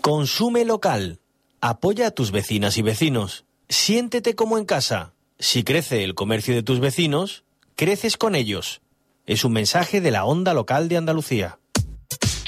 Consume local. Apoya a tus vecinas y vecinos. Siéntete como en casa. Si crece el comercio de tus vecinos, creces con ellos. Es un mensaje de la Onda Local de Andalucía.